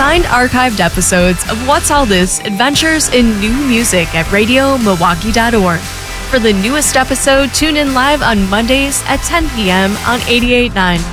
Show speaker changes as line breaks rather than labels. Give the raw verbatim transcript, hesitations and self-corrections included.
find archived episodes of What's All This Adventures in New Music at radio milwaukee dot org. For the newest episode, tune in live on Mondays at ten p.m. on eighty-eight point nine.